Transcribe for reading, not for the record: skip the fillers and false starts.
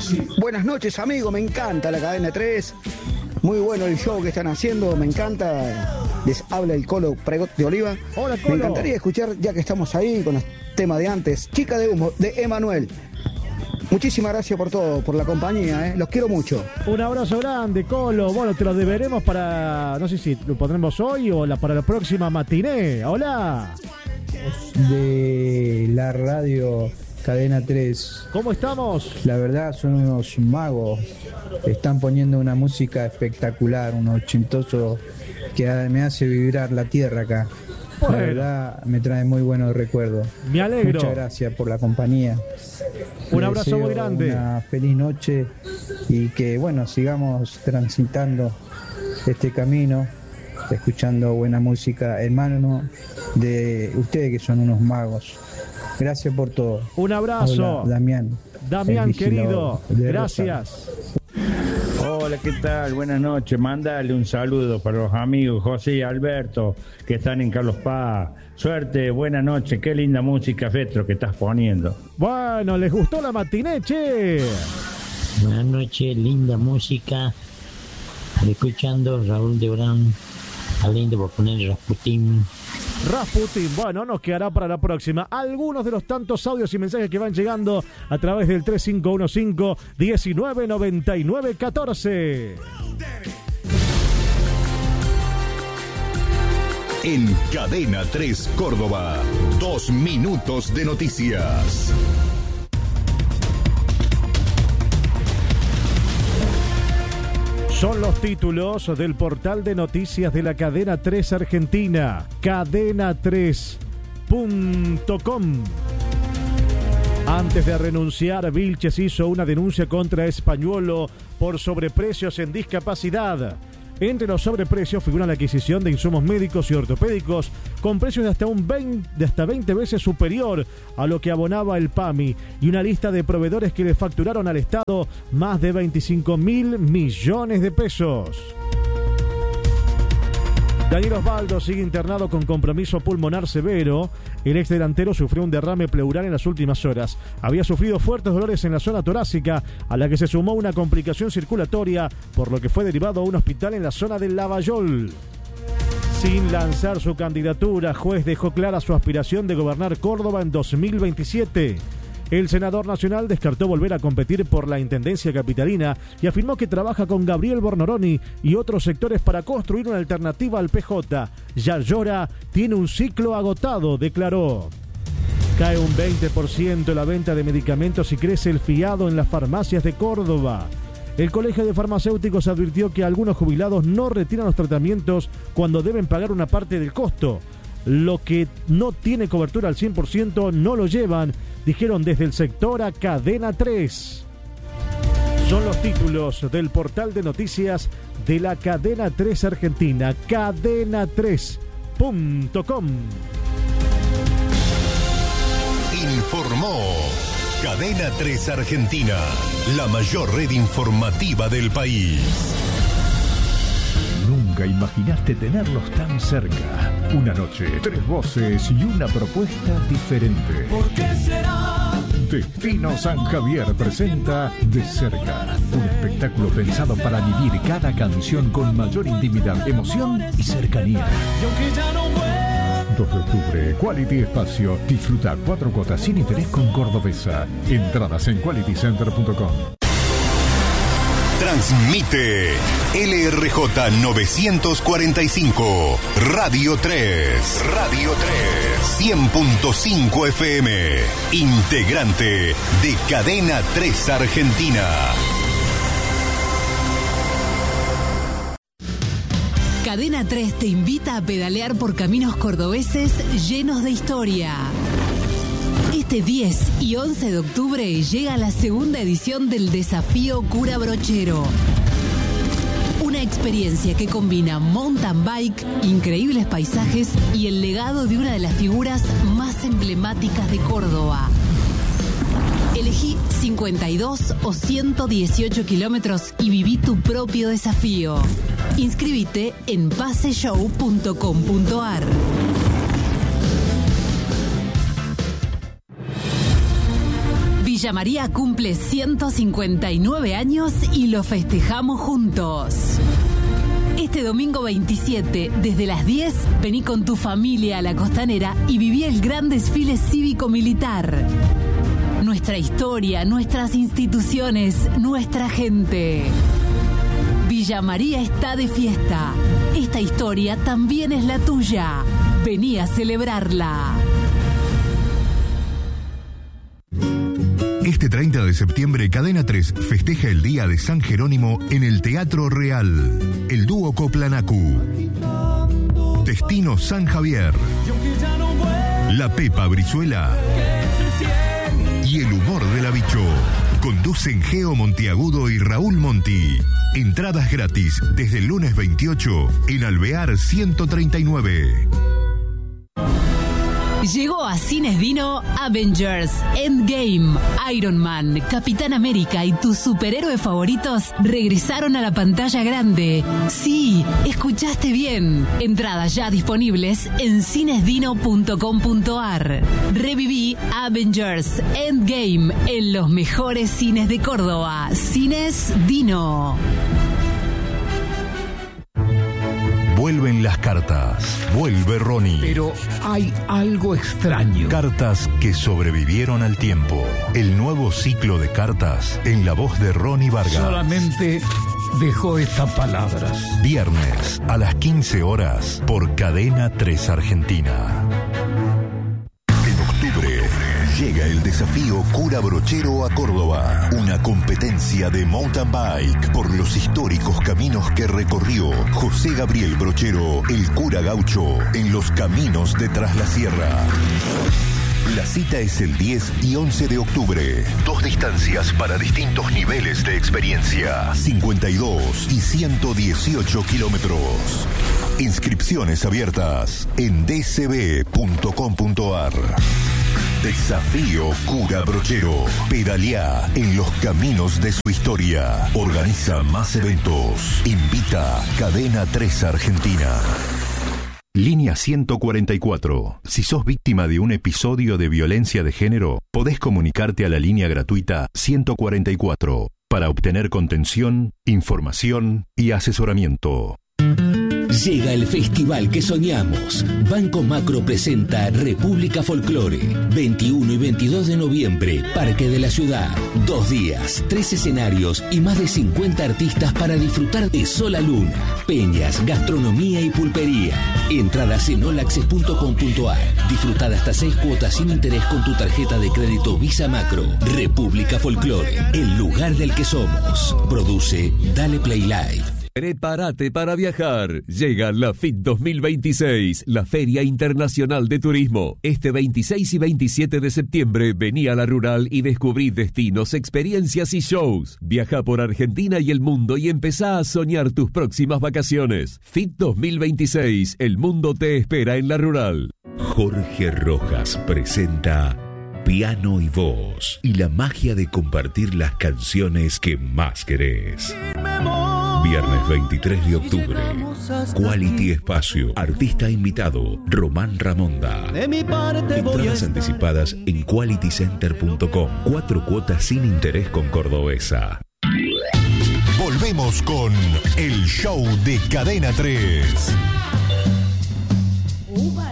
Buenas noches, amigo, me encanta la cadena 3. Muy bueno el show que están haciendo, me encanta. Les habla el Colo Pregot de Oliva. Hola, Colo. Me encantaría escuchar, ya que estamos ahí con los temas de antes, Chica de Humo, de Emanuel. Muchísimas gracias por todo, por la compañía, los quiero mucho. Un abrazo grande, Colo. Bueno, te lo deberemos para, no sé si lo pondremos hoy o para la próxima matiné. Hola. De la radio Cadena 3. ¿Cómo estamos? La verdad son unos magos. Están poniendo una música espectacular, un ochentoso que me hace vibrar la tierra acá. Bueno. La verdad me trae muy buenos recuerdos. Me alegro. Muchas gracias por la compañía. Un Les abrazo deseo muy grande. Una feliz noche y que bueno, sigamos transitando este camino, escuchando buena música, hermano, de ustedes que son unos magos. Gracias por todo. Un abrazo. Hola, Damián. Damián, el querido. vigilador de Gracias. Hola, ¿qué tal? Buenas noches. Mándale un saludo para los amigos José y Alberto que están en Carlos Paz. Suerte, buena noche. Qué linda música, Fetro, que estás poniendo. Bueno, ¿les gustó la matiné, che? Buenas noches, linda música. Escuchando Raúl de Orán. Lindo por poner Rasputín. Rasputin, bueno, nos quedará para la próxima. Algunos de los tantos audios y mensajes que van llegando a través del 3515-1999-14. En Cadena 3 Córdoba, 2 minutos de noticias. Son los títulos del portal de noticias de la Cadena 3 Argentina, cadena3.com. Antes de renunciar, Vilches hizo una denuncia contra Españuolo por sobreprecios en discapacidad. Entre los sobreprecios figuran la adquisición de insumos médicos y ortopédicos con precios de hasta 20 veces superior a lo que abonaba el PAMI y una lista de proveedores que le facturaron al Estado más de 25.000 millones de pesos. Daniel Osvaldo sigue internado con compromiso pulmonar severo. El exdelantero sufrió un derrame pleural en las últimas horas. Había sufrido fuertes dolores en la zona torácica, a la que se sumó una complicación circulatoria, por lo que fue derivado a un hospital en la zona del Lavallol. Sin lanzar su candidatura, Juez dejó clara su aspiración de gobernar Córdoba en 2027. El senador nacional descartó volver a competir por la intendencia capitalina y afirmó que trabaja con Gabriel Bornoroni y otros sectores para construir una alternativa al PJ. Ya llora, tiene un ciclo agotado, declaró. Cae un 20% la venta de medicamentos y crece el fiado en las farmacias de Córdoba. El Colegio de Farmacéuticos advirtió que algunos jubilados no retiran los tratamientos cuando deben pagar una parte del costo. Lo que no tiene cobertura al 100% no lo llevan, dijeron desde el sector a Cadena 3. Son los títulos del portal de noticias de la Cadena 3 Argentina, cadena3.com. Informó Cadena 3 Argentina, la mayor red informativa del país. Nunca imaginaste tenerlos tan cerca. Una noche, 3 voces y una propuesta diferente. ¿Por qué será? Destino San Javier presenta De Cerca, un espectáculo pensado para vivir cada canción con mayor intimidad, emoción y cercanía. Y aunque ya no vuelva. 2 de octubre, Quality Espacio. Disfruta 4 cuotas sin interés con Cordobesa. Entradas en qualitycenter.com. Transmite LRJ 945, Radio 3, Radio 3, 100.5 FM, integrante de Cadena 3 Argentina. Cadena 3 te invita a pedalear por caminos cordobeses llenos de historia. Este 10 y 11 de octubre llega la segunda edición del Desafío Cura Brochero. Una experiencia que combina mountain bike, increíbles paisajes y el legado de una de las figuras más emblemáticas de Córdoba. Elegí 52 o 118 kilómetros y viví tu propio desafío. Inscríbete en paseshow.com.ar. Villa María cumple 159 años y lo festejamos juntos. Este domingo 27, desde las 10, vení con tu familia a la Costanera y viví el gran desfile cívico-militar. Nuestra historia, nuestras instituciones, nuestra gente. Villa María está de fiesta. Esta historia también es la tuya. Vení a celebrarla. Este 30 de septiembre, Cadena 3 festeja el Día de San Jerónimo en el Teatro Real. El dúo Coplanacu, Destino San Javier, La Pepa Brizuela y El Humor de la Bicho. Conducen Geo Monteagudo y Raúl Monti. Entradas gratis desde el lunes 28 en Alvear 139. Llegó a Cines Dino Avengers, Endgame, Iron Man, Capitán América y tus superhéroes favoritos regresaron a la pantalla grande. Sí, escuchaste bien. Entradas ya disponibles en cinesdino.com.ar. Reviví Avengers, Endgame en los mejores cines de Córdoba. Cines Dino. Vuelven las cartas. Vuelve Ronnie. Pero hay algo extraño. Cartas que sobrevivieron al tiempo. El nuevo ciclo de cartas en la voz de Ronnie Vargas. Solamente dejó estas palabras. Viernes a las 15 horas por Cadena 3 Argentina. En octubre llega el desafío Cura Brochero a Córdoba. Una competencia de mountain bike por los históricos caminos que recorrió José Gabriel Brochero, el cura gaucho, en los caminos de Tras la Sierra. La cita es el 10 y 11 de octubre. 2 distancias para distintos niveles de experiencia. 52 y 118 kilómetros. Inscripciones abiertas en dcb.com.ar. Desafío Cura Brochero. Pedalea en los caminos de su historia. Organiza más eventos. Invita Cadena 3 Argentina. Línea 144. Si sos víctima de un episodio de violencia de género, podés comunicarte a la línea gratuita 144 para obtener contención, información y asesoramiento. Llega el festival que soñamos. Banco Macro presenta República Folclore. 21 y 22 de noviembre, Parque de la Ciudad. 2 días, 3 escenarios y más de 50 artistas para disfrutar de Sola Luna, peñas, gastronomía y pulpería. Entradas en olaccess.com.ar. Disfrutar hasta 6 cuotas sin interés con tu tarjeta de crédito Visa Macro. República Folclore, el lugar del que somos. Produce Dale Play Live. Prepárate para viajar. Llega la FIT 2026, la Feria Internacional de Turismo. Este 26 y 27 de septiembre vení a La Rural y descubrí destinos, experiencias y shows. Viaja por Argentina y el mundo y empezá a soñar tus próximas vacaciones. FIT 2026, el mundo te espera en La Rural. Jorge Rojas presenta Piano y Voz y la magia de compartir las canciones que más querés. Viernes 23 de octubre. Quality Espacio. Artista invitado, Román Ramonda. Entradas anticipadas en qualitycenter.com. 4 cuotas sin interés con Cordobesa. Volvemos con el show de Cadena 3.